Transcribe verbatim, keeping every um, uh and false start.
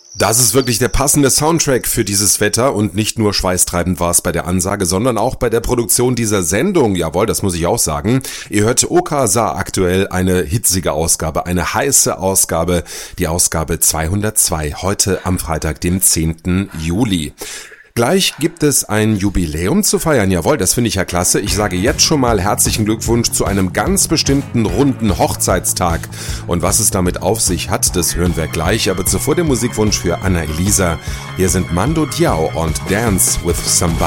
Das ist wirklich der passende Soundtrack für dieses Wetter und nicht nur schweißtreibend war es bei der Ansage, sondern auch bei der Produktion dieser Sendung. Jawohl, das muss ich auch sagen. Ihr hört Oka Sa aktuell, eine hitzige Ausgabe, eine heiße Ausgabe, die Ausgabe zweihundertzwei, heute am Freitag, dem zehnten Juli. Gleich gibt es ein Jubiläum zu feiern, jawohl, das finde ich ja klasse. Ich sage jetzt schon mal herzlichen Glückwunsch zu einem ganz bestimmten runden Hochzeitstag. Und was es damit auf sich hat, das hören wir gleich. Aber zuvor der Musikwunsch für Anna Elisa. Hier sind Mando Diao und Dance with Somebody.